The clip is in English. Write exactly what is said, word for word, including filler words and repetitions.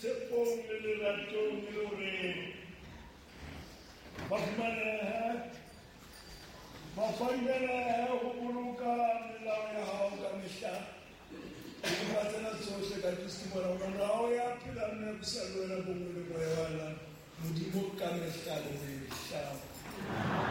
tshepong le leratong le hore ba fumane ba fandele ho boloka melao ya hao ka mehla ba tsena tsohle ka testimony hore hao ya phela nne ke sa lwela bongwe le boyana modimo ka mehla le mehla.